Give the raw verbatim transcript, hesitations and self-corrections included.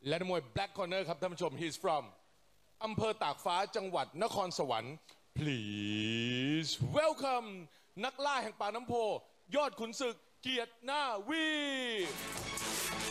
และนักมวย Black Corner ครับท่านผู้ชม he's from อำเภอตากฟ้าจังหวัดนครสวรรค์ please welcome นักล่าแห่งป่าน้ำโพยอดขุนศึกเกียรติหน้าวี